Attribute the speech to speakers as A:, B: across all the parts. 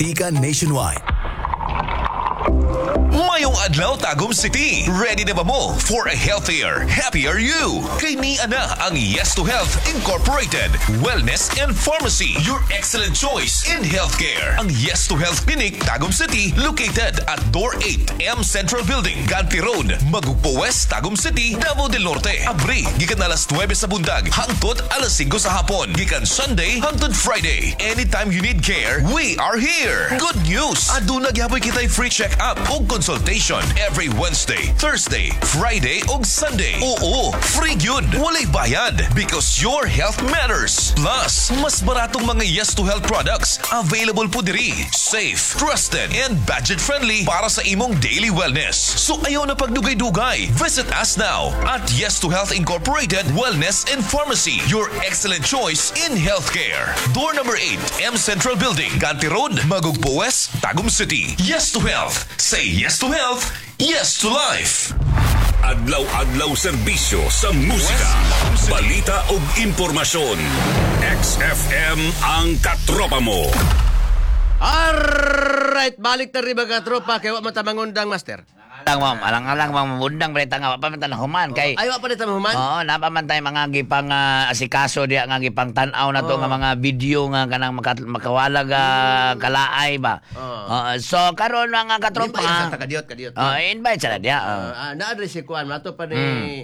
A: Ika Nationwide.
B: Mayong adlaw Tagum City. Ready na ba mo for a healthier, happier you? Kay ni ana ang Yes to Health Incorporated Wellness and Pharmacy. Your excellent choice in healthcare. Ang Yes to Health Clinic Tagum City located at Door 8 M Central Building, Ganti Road, Magugpo West, Tagum City, Davao del Norte. Abri gikan alas 9 sa bundag hangtod alas 5 sa hapon. Gikan Sunday hangtod Friday. Anytime you need care, we are here. Good news. Aduna gyapon kitay free check-up o consultation every Wednesday, Thursday, Friday ug Sunday. Oo, free yun. Walay bayad because your health matters. Plus, mas baratong mga Yes to Health products available po diri. Safe, trusted, and budget-friendly para sa imong daily wellness. So ayaw na pagdugay-dugay. Visit us now at Yes to Health Incorporated Wellness and Pharmacy. Your excellent choice in healthcare. Door number 8, M Central Building, Ganti Road, Magugpo West, Tagum City. Yes to Health. Say yes to health, yes to life.
C: Adlaw-adlaw serbisyo sa musika, balita ug impormasyon. XFM ang katropa mo.
D: Alright, balik na rin mga tropa. Kaya wak matamangundang, master.
E: Alang-alang mundang balita nga pa man human kay
D: Ayaw pa nito mahuman?
E: Oo, napamantay mga gipang asikaso diya nga gipang tan-aw na to nga mga video nga kanang makawalag kalaay ba. So karon nga katropa.
D: Kadiyot.
E: Invite sa dia.
D: Na-address si Kuan mato pa ni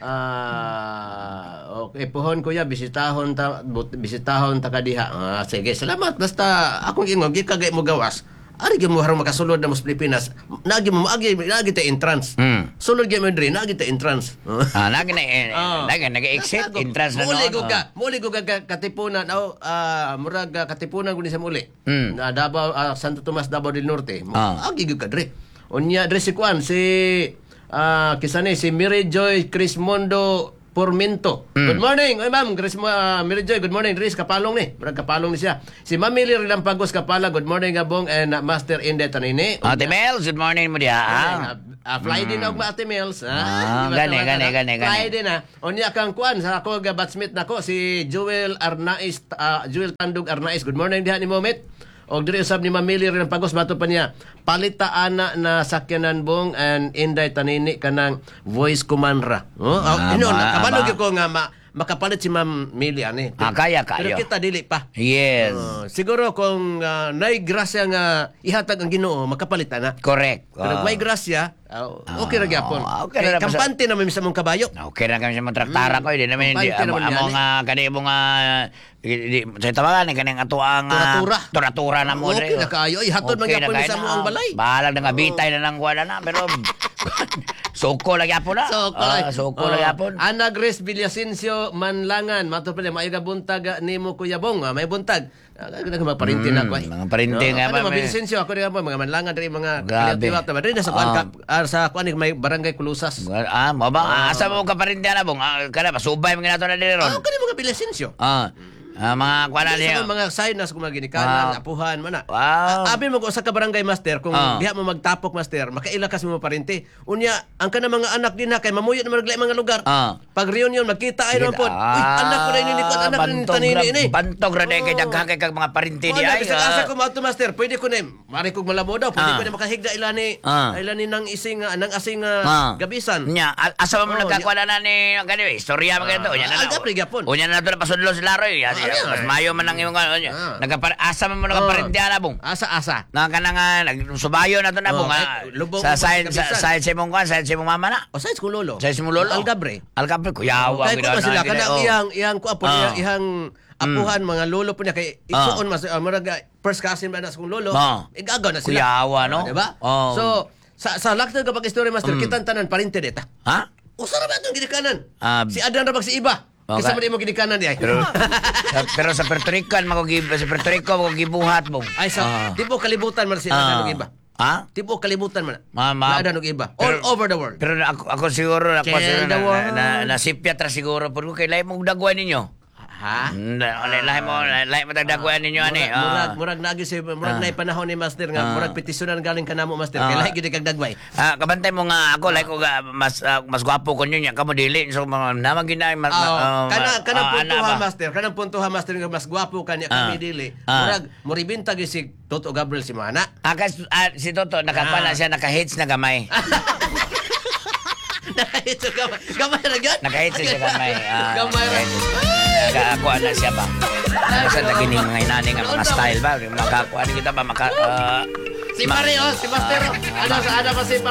D: okay, pohon kuya bisitahon ta kadiha. Sige, salamat basta akong ingog gikagay mo gawas. Ari gyud mo harong makasulod na mo sa Pilipinas. Nagi ta entrance. Sulod gyud mo diri, nagi ta entrance.
E: Nagi nag-exit entrance na no.
D: Muli ko katipunan murag katipunan guni sa muli. Na Davao Santo Tomas Davao del Norte. Agi gyud ka diri. Unya diri si Kuan si kisane si Mary Joy Crismondo Pormento. Good morning. Oy ma'am, Mary Joy, good morning. Dris kapalong ni. Murag kapalong ni siya. Si Ma'am Mili Rilampagos Kapala, good morning gabong and Master Inde Tanini.
E: Ate Mels, good morning mo dia.
D: Fly din og Ate Mels.
E: Gani.
D: Fly din na. Unya kang Kuan sa ako ga batchmate nako si Joel Arnaiz, Joel Tandug Arnaiz. Good morning diha ni Momit. Og diri usab ni Mamili rin pagos bato pa niya. Palita ana na sakyanan bong and Inday Tanini kanang voice commandra. Kabalo gyud ko nga makapalit si Ma'am Mili ani.
E: Kaya.
D: Pero kita dili pa.
E: Yes.
D: Siguro kung nay grasya nga ihatag ang Ginoo makapalit na.
E: Correct.
D: Pero may grasya okay ra gyapon.
E: Okay ra
D: kampante na may sa mong kabayo.
E: Okay ra kami sa mong traktara ko di naman amo nga kani mo nga sa tawagan kaning ato ang tura na mo
D: okay na kayo ihatod man gyapon sa mo ang balay.
E: Balag na bitay na nang kuan na pero soko lagi apon na. Soko lagi apon.
D: Ana Grace Villasencio Manlangan mato pa may buntag nimo Kuya Bong. May buntag. Mga parinti na ko.
E: Mga parinti nga
D: ba. Villasencio ako rin mga Manlangan rin mga kreatiba. Rin sa kuan sa kuan may barangay Kulusas.
E: Mo ba asa mo ka parinti na bong kana pasubay mga nato na diri ron.
D: Kani mga Villasencio.
E: Mga kuana niya.
D: Mga signas kung mga ginikanan, apuhan, mana.
E: Wow.
D: Abi mo ko sa barangay master, kung diha mo magtapok master, makaila kasi mo parinti. Unya, ang kana mga anak din na kay mamuyo na maglay mga lugar. Pag reunion, magkita ay naman po. Uy, anak ko na ininikot, anak ko na tanini ini.
E: Bantog ra kay daghakay kag mga parinti di ay.
D: Asa ko mauto master, pwede ko na, mari kog malabo daw, pwede ko na makahigda ilani nang ising, nang asing gabisan.
E: Nya, asa mo nagkakuha na ni, ganito, istorya mga ganito. Unya na to na pasudlo sila roy. Mas mayo man ang imong asa man mo nagaparintihan na bong.
D: Asa.
E: Na kanang nagsubayo na to na bong. Sa side sa imong kan, side sa imong mama na.
D: O side ko lolo.
E: Side mo lolo.
D: Algabre
E: kuyawa
D: gid na sila kanang iyang ko apo iyang apuhan mga lolo po niya kay isuon mas murag first cousin ba na sa kong lolo. Igagaw na sila.
E: Kuyawa no.
D: Diba? So sa lakta kapag istorya master kitan tanan parinti deta.
E: Ha?
D: Usa ra ba itong ginikanan? Si Adan ra bag si iba.
E: Okay.
D: Kasi mo ginikanan di ay.
E: Pero sa Puerto Rico gibuhat mo.
D: Ay sa tipo kalibutan man sila ng iba.
E: Ha?
D: Tipo kalibutan man.
E: Naada
D: ng iba. All over the world.
E: Pero ako siguro na sipya tra siguro pero kay lahi mong dagwan ninyo.
D: Ha?
E: Lahi mo tagdakuan ninyo ani.
D: Murag nagi si murag na panahon ni master nga murag petisyonan galing kanamo master kay lahi gid kag dagway.
E: Kabantay mo nga ako like ko mas gwapo ko niya kamo dili so naman ginay mas
D: kanang puntuha master nga mas gwapo kanya kami dili. Murag moribinta gyud si Toto Gabriel si Mana.
E: Si Toto nakapala siya naka-hits na gamay.
D: Nakahits siya gamay ra gyud.
E: Nakahits siya gamay.
D: Gamay ra.
E: Nakakuha na siya ba? Sa nagining mga inani nga mga style ba? Makakuha na kita ba?
D: Si pare si master ano pa si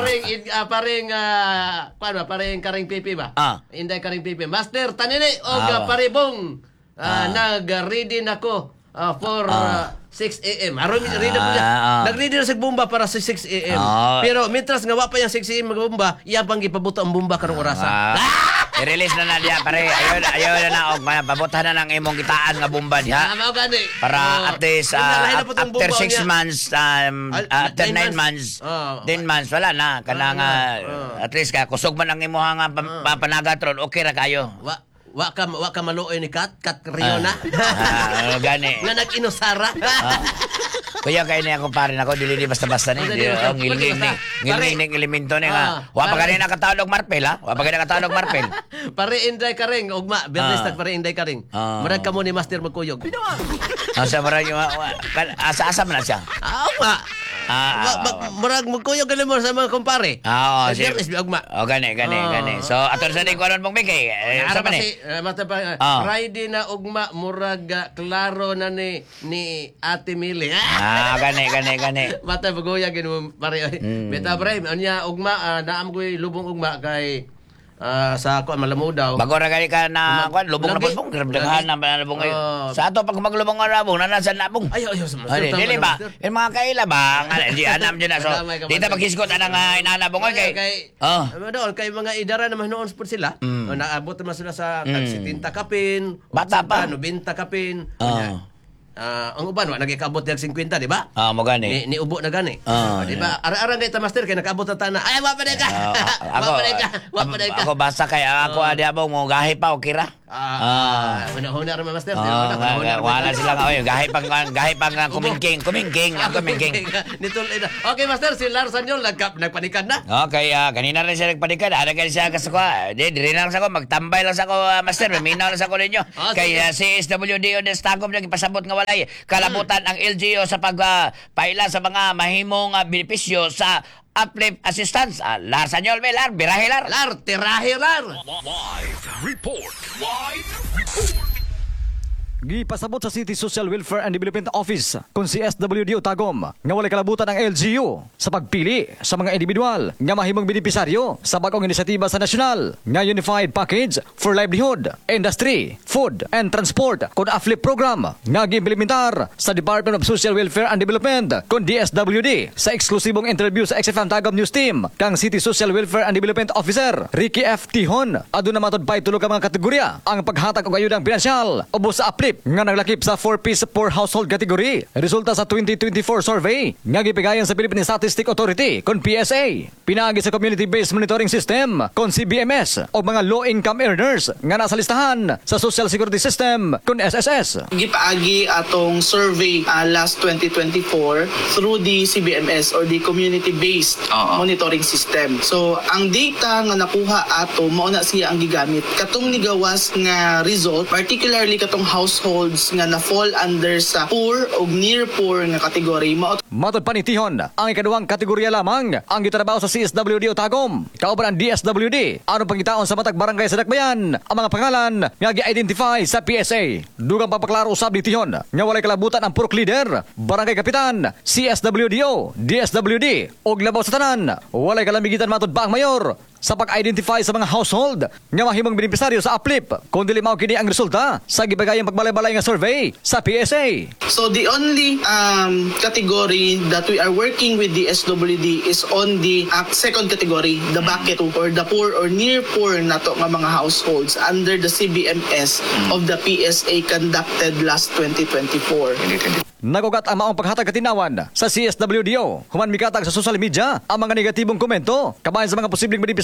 D: paring karing pipi ba? Inday karing pipi. Master tanini og paribong nag-ready nako for 6 a.m. Nag-ready na sa bomba para sa 6 a.m. Pero mitras nga wa pa yung 6 a.m. magbomba, iya pang gipabuto ang bomba karong orasa.
E: I-release na diya pare. Ayaw na og pabutan na ng imong gitaan nga bomba diha. Para at least after 6 months after 9 months 10 months wala na kanang at least ka kusog man ang imong nga panagatron okay ra kayo.
D: Wa ka maluoy ni Kat Rio na.
E: Gani.
D: Nga nag-inusara.
E: Kaya kay niya ko pare nako dili basta-basta ni. Ngiling elemento ni nga. Wa pa kanina katawag marpel ha. Wa pa kanina katawag marpel.
D: Pare Inday Karing ugma Bernes pare Inday Karing. Murag kamo ni Master magkuyog.
E: Asa murag asa man na siya.
D: Murag magkuyog gali mo sa mga kumpare. Bernes ugma.
E: Gani. So ato sa ning kunon mong bigay. Sa man
D: Friday na ugma murag klaro na ni Ate Mili.
E: Gani.
D: Mata bagoya gid mo pare. Beta pre anya ugma naam koy lubong ugma kay sa ako malamu daw.
E: Bago ra gali ka na kwan lubong na pulbong daghan na lubong sa ato pag maglubong nga labong na nasa labong.
D: Ayo
E: dili ba yung mga kaila ba di anam dyan na so dito paghisgot anang inanabong kay
D: kay mga idara naman noon pud sila naabot naman sila sa 70 kapin
E: bata pa
D: 90 kapin ang uban wa nagikaabot dag 50 di ba?
E: Mo gani.
D: Ni ubo na gani. Di ba? Ara-ara kay ta master kay nakaabot ta tana. Ay wa pa ka.
E: Ako basta kay ako adi abong mo gahi pa okay ra.
D: Una ra master.
E: Wala sila gahi pang kumingking.
D: Nitol okay master si Lars Anyol nagpanikan na.
E: Okay kanina rin siya nagpanikan. Ada kay siya kasako. Diri lang sa ko magtambay lang sa ko master. Minaw lang sa ko ninyo. Kay si SWD on Stagom lagi pasabot nga walay kalabutan ang LGU sa pagpaila sa mga mahimong benepisyo sa uplift assistance. Lars Anyol Lar, birahilar.
D: Tirahilar.
C: Live report.
A: Gipasabot sa City Social Welfare and Development Office kung si SWD Tagom nga walay kalabutan ang LGU sa pagpili sa mga individual nga mahimong benepisaryo sa bagong inisyatiba sa nasyonal nga Unified Package for Livelihood, Industry, Food and Transport kung uplift program nga giimplementar sa Department of Social Welfare and Development kung DSWD sa eksklusibong interview sa XFM Tagom News Team kang City Social Welfare and Development Officer Ricky F. Tihon aduna matod pay tulo ka mga kategorya ang paghatag og ayudang pinansyal ubos sa uplift nga naglakip sa 4-piece per household category. Resulta sa 2024 survey nga gipigayon sa Philippine Statistic Authority kon PSA. Pinaagi sa Community-Based Monitoring System kon CBMS o mga low-income earners nga nasa listahan sa Social Security System kon SSS.
F: Gipaagi atong survey last 2024 through the CBMS or the Community-Based Monitoring System. So ang data nga nakuha ato mao na siya ang gigamit. Katong nigawas nga result, particularly katong households nga na-fall under sa poor o near poor nga kategory.
A: Matod pa ni Tihon, ang ikaduhang kategorya lamang ang gitrabaho sa CSWD Tagom. Kauban ang DSWD. Anong pangitaon sa matag barangay sa Dakbayan ang mga pangalan nga gi-identify sa PSA. Dugang papaklaro usab ni Tihon nga walay kalabutan ang purok leader, barangay kapitan, CSWDO, DSWD ug labaw sa tanan. Walay kalamigitan matod ba ang mayor sa pag-identify sa mga household nga mahimong benepisaryo sa uplift kung dili mao kini ang resulta sa gibagayang pagbalay-balay nga survey sa PSA.
F: So the only category that we are working with the SWD is on the second category, the bucket or the poor or near poor nato nga mga households under the CBMS of the PSA conducted last 2024.
A: Nagugat ang maong paghatag katinawan sa CSWDO. Human mikatag sa social media ang mga negatibong komento kabayan sa mga posibleng benepisaryo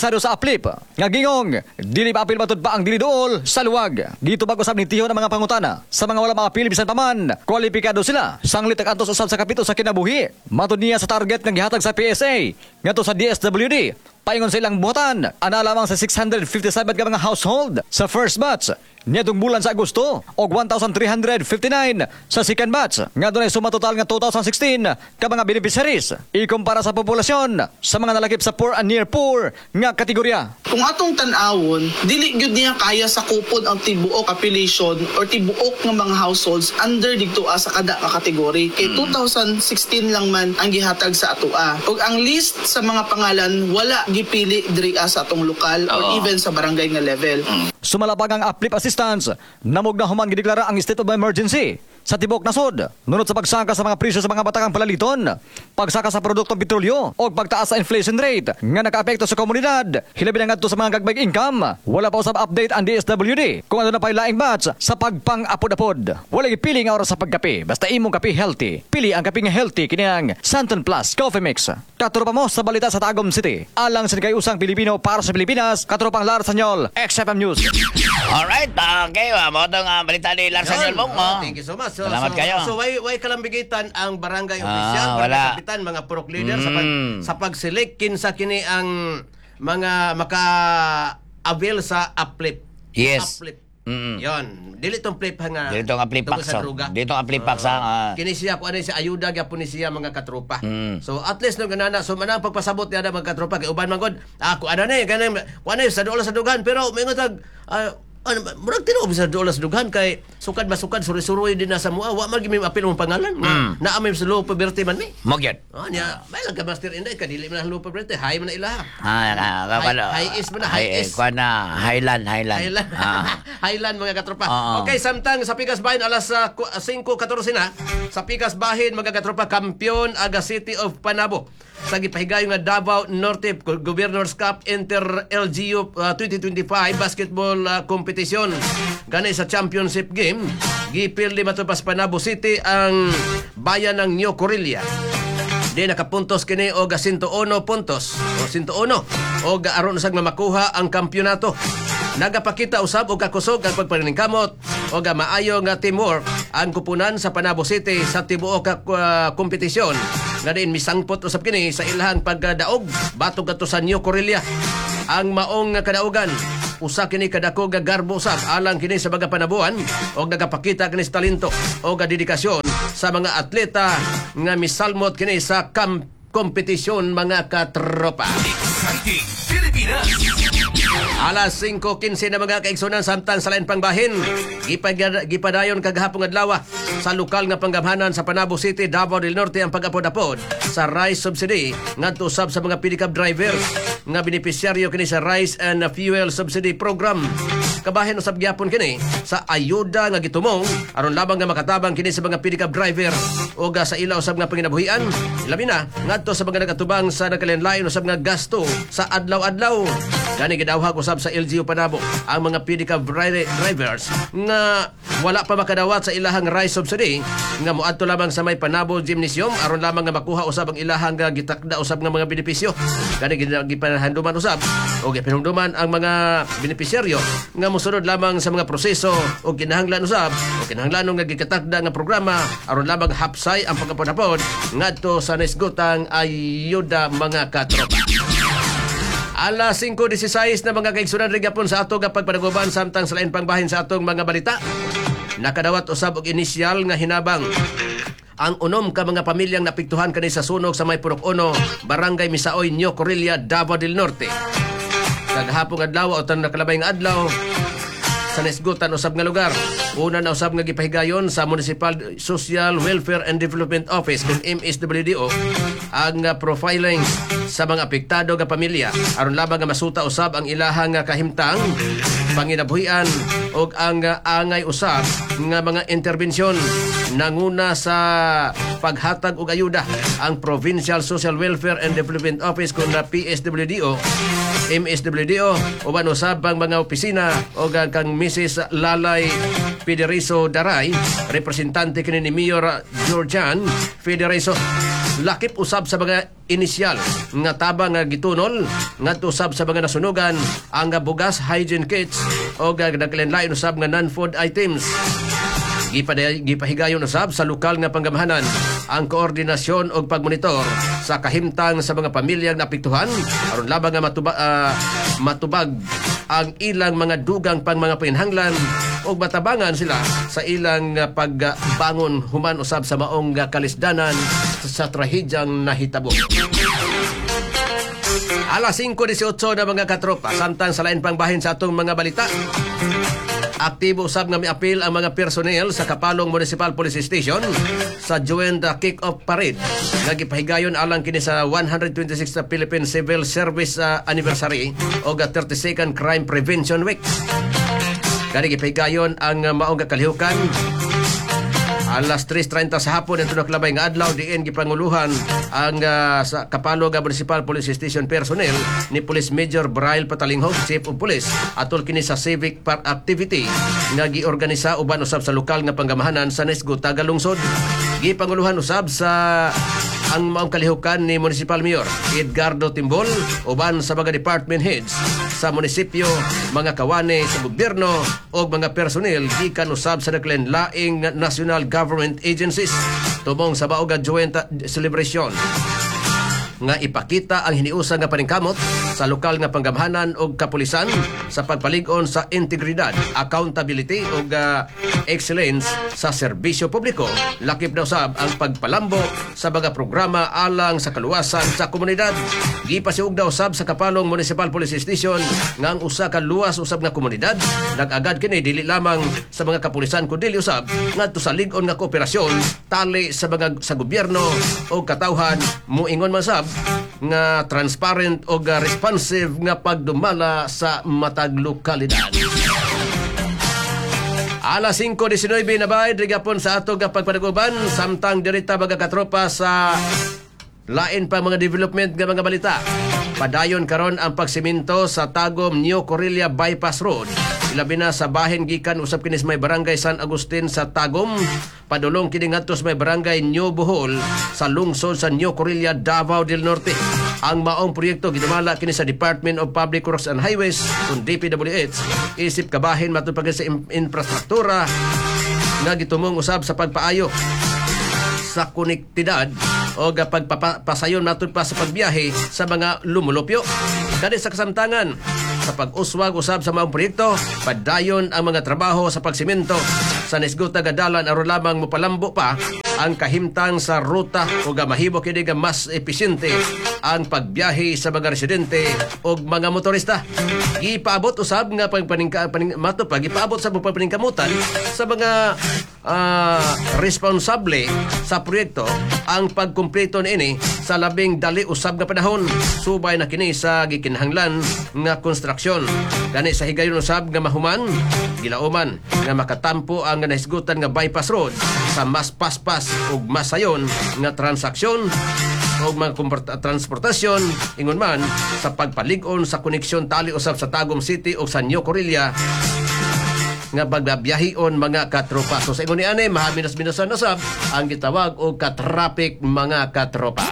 A: benepisaryo sa Aplip. Nga gingong, dili maapil matud pa ang dili duol sa luwag. Dito bago sab ni tiho ng mga pangutana. Sa mga wala maapil bisan pa man, kwalipikado sila. Sanglit ang antos usab sa kapito sa kinabuhi. Matud niya sa target nga gihatag sa PSA ngadto sa DSWD. Paingon sa ilang buhatan, ana lamang sa 657 ka mga household sa first batch niadtong bulan sa Agosto o 1,359 sa second batch. Nga doon ay suma total nga 2,016 ka mga beneficiaries. Ikumpara sa populasyon sa mga nalakip sa poor and near poor nga kategorya.
F: Kung atong tan-awon, dili gyud niya kaya sakupon ang tibuok population or tibuok ng mga households under digtua sa kada ka kategory. Kay 2016 lang man ang gihatag sa atoa. Ug ang list sa mga pangalan wala gipili diri sa atong lokal or even sa barangay nga level.
A: Sumalapag ang Uplift Assistance, namog na human gideklara ang state of emergency sa tibok nasod. Nunod sa pagsaka sa mga presyo sa mga batakang palaliton, pagsaka sa produktong petrolyo o pagtaas sa inflation rate nga nakaapekto sa komunidad, hilabi na ngadto sa mga gagbag income. Wala pa usab update ang DSWD kung ano na pay laing batch sa pagpang-apod-apod. Wala gipili nga oras sa pagkape, basta imong kape healthy. Pili ang kape nga healthy kini ang Santon Plus Coffee Mix. Katuro pa mo sa balita sa Tagum City. Alang sa usang Pilipino para sa Pilipinas, katropang Lar Sanyol, XFM News.
E: Alright, okay. Mo itong balita ni Larsan Yolmong.
D: Thank you so much.
E: Salamat kayo.
D: So, way kalambigitan ang barangay official,
E: wala.
D: kapitan, mga purok leader sa pag-select kinsa kini ang mga maka-avail sa Uplift.
E: Yes.
D: Uplift. Yon, dili tong flip nga.
E: Dito nga flip
D: tungkol
E: packs.
D: sa droga.
E: Dito nga flip packs.
D: Kini siya ko ano siya ayuda gyapon ni siya mga katropa. So at least no ganana so manang pagpasabot niya mga katropa kay uban man god. Ako ano ni kanang kuno sa dola sa dugan pero mingon tag murag tinuod sa dola sa dugan kay sukad masukad suri-suri din na sa mua wa man gimi apil mong pangalan na amay sa low poverty man mi.
E: Mogyot.
D: Nya may lang ka master inday kadili man low poverty high man na ilaha.
E: High
D: is man high is.
E: Highland.
D: Highland mga katropa. Okay, samtang sa Pikas Bahin alas 5:14 na sa Pikas Bahin mga katropa kampiyon aga City of Panabo sa gipahigayon nga Davao Norte Governors Cup Inter LGU 2025 basketball competition. Gani sa championship game gipildi matupas Panabo City ang bayan ng New Corelia. Di nakapuntos kini og 101 puntos o 101 og aron usag makuha ang kampyonato. Nagapakita usab og kakusog ang pagpaningkamot og maayo nga teamwork ang kupunan sa Panabo City sa tibuok kompetisyon. Nga din misangpot usab kini sa ilahang pagdaog batok kadto sa New Corelia. Ang maong kadaugan usa kini kadako nga garbo usab alang kini sa mga panabuan og nagapakita kini sa talento o dedikasyon sa mga atleta nga misalmot kini sa kompetisyon mga katropa.
B: Exciting Pilipinas.
D: Alas 5:15 na mga kaigsunan samtang sa lain pangbahin gipadayon kagahapon adlaw sa lokal nga panggamhanan sa Panabo City, Davao del Norte ang pag-apod-apod sa rice subsidy ngadto usab sa mga pedicab drivers nga benepisyaryo kini sa Rice and Fuel Subsidy Program. Kabahin usab gyapon kini sa ayuda nga gitumong aron labang nga makatabang kini sa mga pedicab driver o sa ila usab nga panginabuhian labi na ngadto sa mga nagatubang sa nakalinlain usab nga gasto sa adlaw-adlaw. Gani gidawhag usab sa LGU Panabo ang mga pedicab drivers nga wala pa makadawat sa ilahang rice subsidy nga moadto lamang sa may Panabo Gymnasium aron lamang nga makuha usab ang ilahang gitakda usab nga mga benepisyo. Gani gipanhanduman usab o gipanhanduman ang mga benepisyaryo nga mosunod lamang sa mga proseso o kinahanglan usab o kinahanglanon nga gikatakda nga programa aron lamang hapsay ang pagkapod-apod ngadto sa naisgotang ayuda mga katropa. Alas 5:16 na mga kaigsunan rin gapon sa atong pagpanaguban samtang sa lain pangbahin sa atong mga balita. Nakadawat usab og inisyal nga hinabang ang unom ka mga pamilyang napiktuhan kani sa sunog sa may Purok 1, Barangay Misaoy, New Corelia, Davao del Norte. Kagahapong adlaw o tan nakalabay nga adlaw sa nasgutan usab nga lugar. Una na usab nga gipahigayon sa Municipal Social Welfare and Development Office kung MSWDO ang profiling sa mga apektado nga pamilya aron labang nga masuta usab ang ilahang kahimtang panginabuhian og ang angay usab nga mga interbensyon. Nanguna sa paghatag og ayuda ang Provincial Social Welfare and Development Office kung na PSWDO, MSWDO uban usab ang mga opisina og kang Mrs. Lalay Federizo Daray, representante kini ni Mayor Georgian Federizo. lakip usab sa mga inisyal nga tabang nga gitunol ngadto usab sa mga nasunugan ang bugas, hygiene kits o naglain-lain usab nga non-food items. Gipahigayon usab sa lokal nga panggamahanan ang koordinasyon o pagmonitor sa kahimtang sa mga pamilyang naapektuhan aron labang nga matubag ang ilang mga dugang pang mga panginhanglan o matabangan sila sa ilang pagbangon human usab sa maong kalisdanan sa trahedyang nahitabo. Alas 5:18 na mga katropa, samtang sa lain pang bahin sa atong mga balita. Aktibo usab nga miapil ang mga personnel sa Kapalong Municipal Police Station sa joint kick-off parade nga gipahigayon alang kini sa 126th Philippine Civil Service Anniversary o 32nd Crime Prevention Week. Kani gipahigayon ang maong kalihukan alas 3:30 sa hapon ito naklabay nga adlaw diin gipanguluhan ang sa Kapalog Municipal Police Station personnel ni Police Major Braille Patalinghog, Chief of Police, atol kini sa civic park activity nga giorganisa uban usab sa lokal nga panggamahanan sa Nesgo, Tagalungsod. Gipanguluhan usab sa ang maong kalihukan ni Municipal Mayor Edgardo Timbol uban sa mga department heads sa munisipyo, mga kawane sa gobyerno o mga personel gikan usab sa naglain-laing national government agencies tumong sa maong joint celebration nga ipakita ang hiniusa nga paningkamot sa lokal nga panggamahanan o kapulisan sa pagpalig-on sa integridad, accountability o excellence sa serbisyo publiko. Lakip na usab ang pagpalambo sa mga programa alang sa kaluwasan sa komunidad. Gipasiug daw usab sa Kapalong Municipal Police Station nga ang usa ka luwas usab nga komunidad nag-agad kini dili lamang sa mga kapulisan kundi usab ngadto sa lig-on nga kooperasyon tali sa mga sa gobyerno o katawhan moingon man sab nga transparent o responsive nga pagdumala sa matag lokalidad. Alas 5:19 na bay rigapon sa ato nga pagpanaguban samtang dirita mga katropa sa lain pa mga development nga mga balita. Padayon karon ang pagsiminto sa Tagum New Corillia Bypass Road. Ilabi na sa bahin gikan usab kini sa may barangay San Agustin sa Tagum, padulong kini ngadto sa may barangay New Bohol sa lungsod sa New Corillia, Davao del Norte. Ang maong proyekto gidumala kini sa Department of Public Works and Highways kung DPWH isip kabahin matud pagka sa infrastruktura nga gitumong usab sa pagpaayo sa konektidad o pagpapasayon natud pa sa pagbiyahe sa mga lumulupyo. Kani sa kasamtangan sa pag-uswag usab sa maong proyekto, padayon ang mga trabaho sa pagsimento sa Nesgo Tagadalan aron lamang mopalambo pa ang kahimtang sa ruta o mahimo kini nga mas episyente ang pagbiyahe sa mga residente o mga motorista. Gipaabot usab nga gipaabot sa pagpaningkamutan sa mga responsable sa proyekto ang pagkumpleto niini sa labing dali usab nga panahon subay na kini sa gikinahanglan nga konstruksyon. Gani sa higayon usab nga mahuman gilauman nga makatampo ang nahisgutan nga bypass road sa mas paspas ug masayon nga transaksyon o mga transportasyon ingon man sa pagpalig-on sa koneksyon tali usab sa Tagum City o sa New Corillia nga bagbiyahion mga katropa. So sa ingon ni ani mahaminas-minasan usab ang gitawag og ka-traffic mga katropa.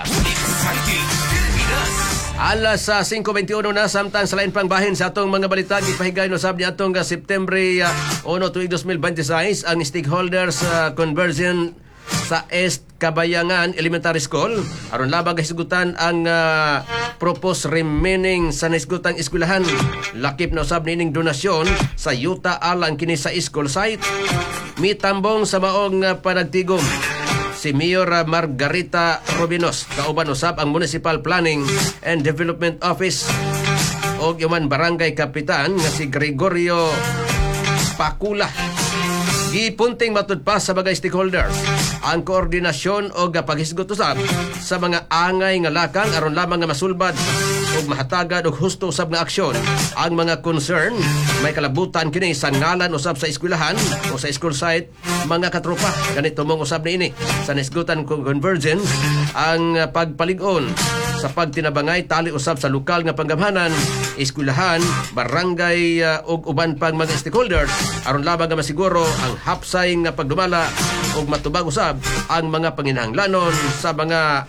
D: Alas 5:21 na samtang sa lain pang bahin sa atong mga balita gipahigayon usab ni atong September 1 tuig 2026 ang stakeholders conversion sa East Kabayangan Elementary School aron labang hisgutan ang proposed remaining sa naisgutang eskwelahan. Lakip na usab nining donasyon sa yuta alang kini sa school site. Mitambong sa maong panagtigom si Mayor Margarita Rubinos kauban usab ang Municipal Planning and Development Office o yuman barangay kapitan nga si Gregorio Pakula. Gipunting matud pa sa mga stakeholders ang koordinasyon o paghisgot usab sa mga angay nga lakang aron lamang nga masulbad o mahatagan og husto usab nga aksyon ang mga concern may kalabutan kini sa ngalan usab sa eskwelahan o sa school site mga katropa. Ganito mong usab ni ini sa nisgutan convergence ang pagpalig-on sa pagtinabangay tali usab sa lokal nga panggamhanan, eskwelahan, barangay ug uban pang mga stakeholders aron labang nga masiguro ang hapsay nga pagdumala ug matubag usab ang mga panginahanglanon sa mga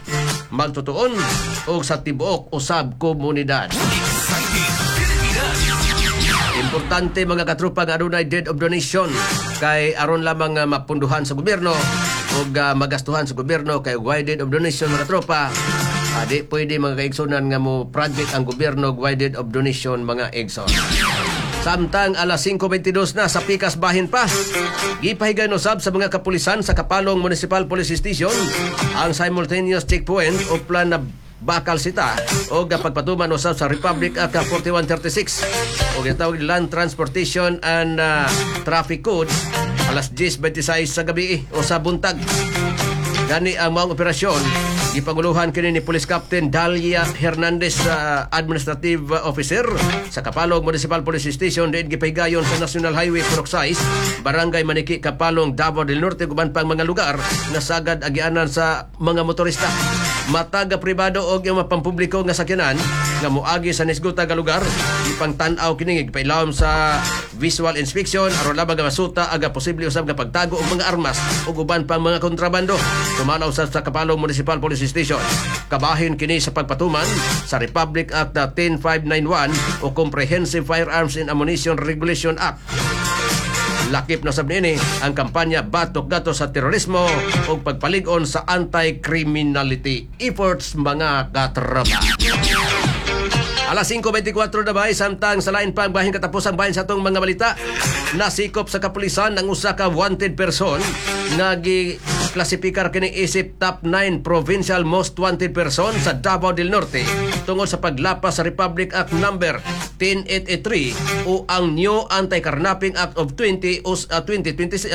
D: magtutuon o sa tibuok usab komunidad.
B: Exciting Pilipinas.
D: Importante mga katropa nga adunay deed of donation kay aron lamang mapunduhan sa gobyerno o magastuhan sa gobyerno kay why deed of donation mga katropa. Di pwede mga kaigsonan nga mo project ang gobyerno why deed of donation mga igsoon. Samtang alas 5:22 na sa Pikas Bahin pa, gipahigan usab sa mga kapulisan sa Kapalong Municipal Police Station ang simultaneous checkpoint o plan na bakal sita o pagpatuman usab sa Republic Act 4136 o gitawag Land Transportation and Traffic Code alas 10:26 sa gabi o sa buntag. Gani ang mga operasyon gipanguluhan kini ni Police Captain Dalia Hernandez, Administrative Officer sa Kapalong Municipal Police Station din gipahigayon sa National Highway Purok 6, Barangay Maniki, Kapalong, Davao del Norte guban pang mga lugar na sagad agianan sa mga motorista. Mataga pribado og yung mapampubliko nga sakyanan nga moagi sa nisguta nga lugar ipang tan-aw kini gipailawom sa visual inspection aron lamang nga masuta aga posible usab nga pagtago og mga armas ug uban pang mga kontrabando. Tumanaw sa Kapalong Municipal Police Station. Kabahin kini sa pagpatuman sa Republic Act 10591 o Comprehensive Firearms and Ammunition Regulation Act. Lakip na sab niini ang kampanya Batok Gato sa Terorismo o pagpalig-on sa anti-criminality efforts mga katropa. Alas 5:24 na ba, samtang sa lain pang bahing katapos ang bahin sa atong mga balita, nasikop sa kapulisan ng usa ka wanted person nga klasipikar kini isip top 9 provincial most wanted person sa Davao del Norte tungod sa paglapas sa Republic Act number 10883 o ang New Anti-Carnapping Act of 2016.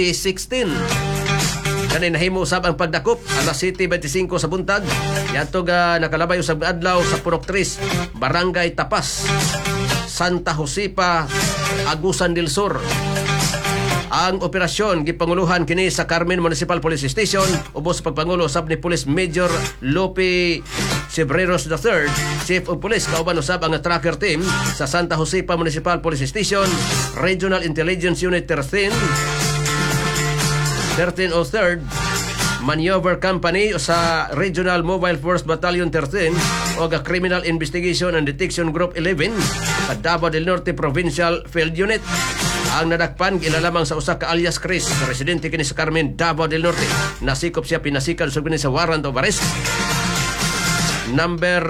D: Kanay nahimo usab ang pagdakop alas 7:25 sa buntag. Yato ga nakalabay usab adlaw sa Purok 3, Barangay Tapas, Santa Josepa, Agusan del Sur. Ang operasyon gipanguluhan kini sa Carmen Municipal Police Station ubos pagpangulo usab ni Police Major Lope Sebreros III, Chief of Police, kauban usab ang tracker team sa Santa Josepa Municipal Police Station, Regional Intelligence Unit 1303rd Maneuver Company sa Regional Mobile Force Battalion 13 o Criminal Investigation and Detection Group 11 sa Davao del Norte Provincial Field Unit. Ang nadakpan ginalamang sa usa ka alias Chris, residente kini sa Carmen, Davao del Norte. Nasikop siya pinasikan sa sa warrant of arrest number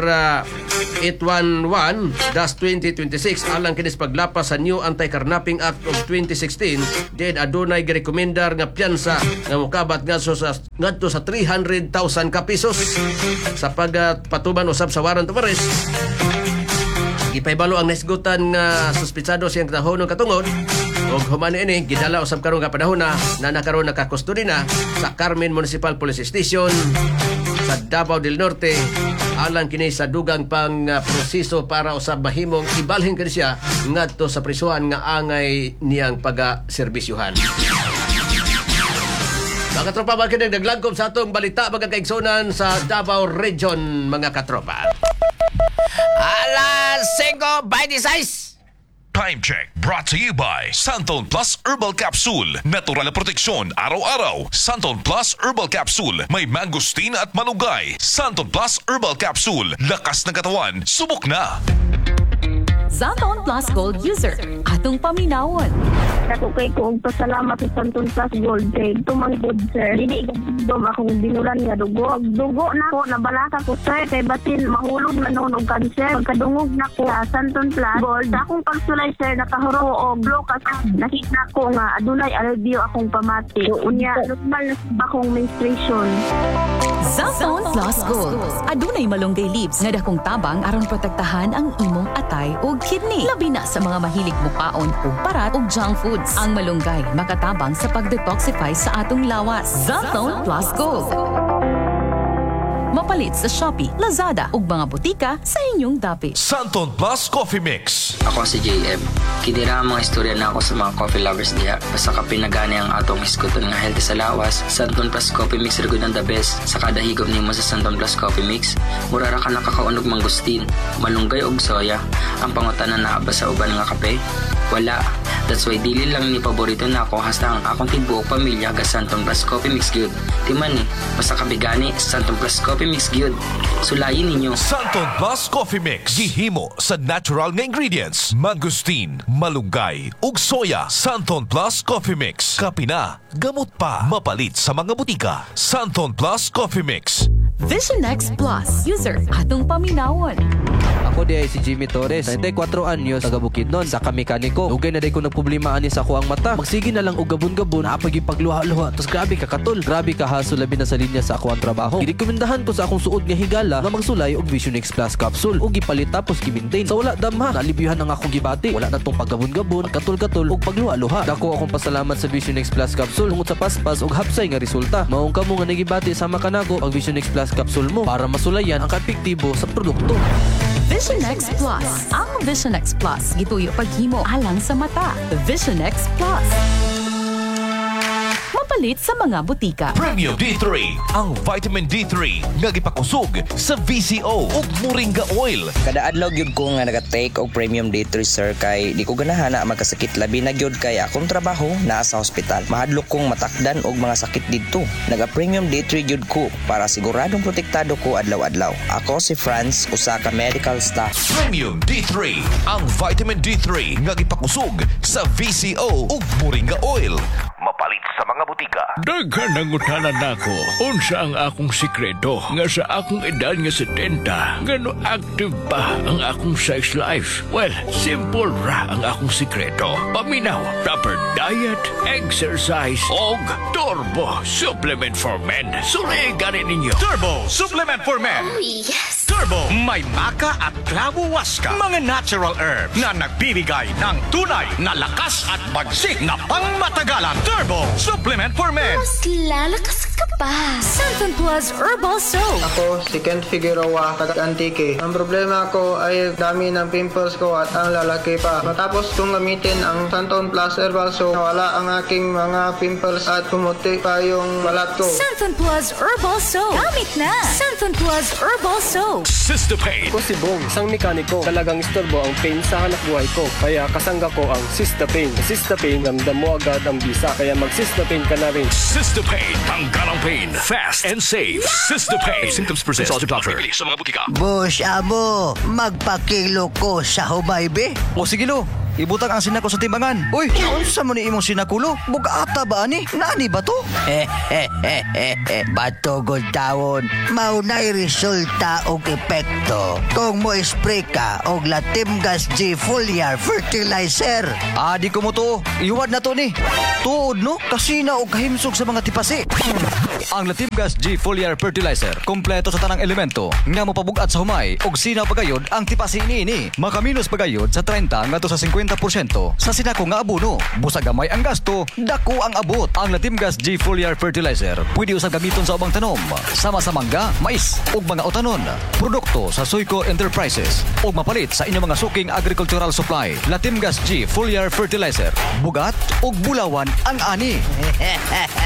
D: 811-2026 alang kinis paglapas sa New Anti-Carnapping Act of 2016. Then adunay girekomendar nga piyansa nga mokabat ngadto sa 300,000 ka pesos sa pagpatuman usab sa warrant of arrest. Gipaybalo ang nasgutan nga suspitsado siyang tahonong katungod og humani ini gidala usab karon nga panahon na nakaron nakakustudi na sa Carmen Municipal Police Station sa Davao del Norte alang kini sa dugang pang proseso para usab mahimong ibalhin kini siya ngadto sa prisuhan nga angay niyang pagaserbisyuhan. Mga katropa, mga naglagkom sa atong balita mga kaigsonan sa Davao Region mga katropa.
E: Alas 5:26.
B: Time check brought to you by Santon Plus Herbal Capsule. Natural na proteksyon araw-araw. Santon Plus Herbal Capsule. May mangosteen at malunggay. Santon Plus Herbal Capsule. Lakas ng katawan. Subok na.
G: Santon Plus Gold user. Atong paminawon.
H: Ako kay ko pasalamat sa Santon Plus Gold kay tumanggod sir. Dili gudom akong binulan nga dugo. Dugo na ko nabalaka ko sir kay batin mahulog na noon og kanser. Pagkadungog na ko sa Santon Plus Gold akong pagsulay sir nakahuro og blokas. Nakita ko nga adunay alivio akong pamati. Unya normal na akong menstruation.
G: Santon Plus Gold. Adunay malunggay leaves nga dakong tabang aron protektahan ang imong atay ug kidney. Labi na sa mga mahilig mukaon ug parat ug junk foods. Ang malunggay makatabang sa pag-detoxify sa atong lawas. Santon Plus Gold. Mapalit sa Shopee, Lazada ug mga butika sa inyong dapit.
B: Santon Plus Coffee Mix.
I: Ako si JM. Kinira ang mga istorya na ako sa mga coffee lovers diha. Basta ka pinagani ang atong hisguton nga healthy sa lawas. Santon Plus Coffee Mix rin ang the best. Sa kada higop nimo sa Santon Plus Coffee Mix, murara ka nakakaunog mangustin, malunggay og soya. Ang pangutanan na ba sa uban nga kape? Wala. That's why dili lang ni paborito na ako hasta ang akong tibuok pamilya ga Santon Plus Coffee Mix gyud. Timan ni, basta kabigani Santon Plus Coffee Mix gyud. Sulayin ninyo.
B: Santon Plus Coffee Mix. Gihimo sa natural nga ingredients. Mangustin, malunggay, ug soya. Santon Plus Coffee Mix. Kapina, gamot pa. Mapalit sa mga butika. Santon Plus Coffee Mix.
G: Vision X Plus. User, atong paminawon.
J: Ako di ay si Jimmy Torres, 94 anyos, taga Bukidnon, sa kamekaniko. Ugay na di ko nagproblema ani sa ako ang mata. Magsige na lang og gabon-gabon, apag ipagluha-luha. Tapos grabe ka katol, grabe ka haso labi na sa linya sa ako ang trabaho. Girekomendahan ko sa akong suod nga higala nga magsulay og Vision X Plus capsule. Og gipalit tapos gi-maintain. Sa wala damha, nalibyuhan ang akong gibati. Wala na tong paggabon-gabon, katol-katol og pagluha-luha. Dako akong pasalamat sa Vision X Plus capsule tungod sa paspas og hapsay nga resulta. Maong kamo nga nagibati sama kanago ang Vision X Plus capsule mo para masulayan ang kaepektibo sa produkto.
G: Vision X Plus. Ang Vision X Plus gituyo paghimo alang sa mata. Vision X Plus. Mapalit sa mga butika.
B: Premium D3, ang vitamin D3 nga gipakusog sa VCO ug Moringa Oil.
K: Kada adlaw gyud ko nga naga-take og Premium D3 sir kay di ko ganahan na magkasakit labi na gyud kay akong trabaho naa sa ospital. Mahadlok kong matakdan og mga sakit didto. Naga-Premium D3 gyud ko para siguradong protektado ko adlaw-adlaw. Ako si Franz, usa ka medical staff.
B: Premium D3, ang vitamin D3 nga gipakusog sa VCO ug Moringa Oil. Mapalit sa mga butika.
C: Daghan ang utanan nako. Unsa ang akong sikreto nga sa akong edad nga 70, ngano active pa ang akong sex life? Well, simple ra ang akong sikreto. Paminaw, proper diet, exercise, og Turbo Supplement for Men. Suligan ninyo.
L: Turbo Supplement for Men.
M: Oh, yes.
L: Turbo, may maca at clavo huasca, mga natural herbs na nagbibigay ng tunay na lakas at bagsik na pangmatagalan. Turbo Supplement for Men.
M: Mas lalakas ka pa.
G: Santon Plus Herbal Soap.
N: Ako si Kent Figueroa, taga Antique. Ang problema ko ay dami ng pimples ko at ang lalaki pa. Matapos kong gamitin ang Santon Plus Herbal Soap, nawala ang aking mga pimples at pumuti pa yung balat ko.
G: Santon Plus Herbal Soap. Gamit na. Santon Plus Herbal Soap.
C: Sistapain.
O: Ako si Bong, isang mekaniko. Talagang istorbo ang pain sa hanap buhay ko. Kaya kasangga ko ang Sistapain. Sa Sistapain, ramdam mo agad ang bisa. Kaya mag-Sistapain ka na rin.
C: Sistapain. Tanggal ang pain. Fast and safe. Sistapain. Symptoms persist. Consult your doctor. Sa mga butika.
P: Boss, amo, magpakilo ko sa humaybe.
A: O sige lo, ibutang ang sinako sa timbangan. Uy, unsa mo ni imong sinakulo? Bugata ba ani? Nani ba to?
P: Batogod tawon, maunay resulta og epekto. Kung mo spray ka og Latimgas G Foliar Fertilizer.
A: Di ko mo to. Iwad na to ni. Tuod no, kasina og kahimsog sa mga tipasi. Ang Latimgas G Foliar Fertilizer, kompleto sa tanang elemento nga mopabugat sa humay og sinaw pagayod ang tipasi niini. Makaminos pagayod sa 30 ngadto sa 50% sa sinako nga abono. Busag gamay ang gasto, dako ang abot. Ang Latimgas G Foliar Fertilizer pwede usab gamiton sa ubang tanom, sama sa mangga, mais ug mga utanon. Produkto sa Soyco Enterprises ug mapalit sa inyong mga suking agricultural supply. Latimgas G Foliar Fertilizer, bugat ug bulawan ang ani.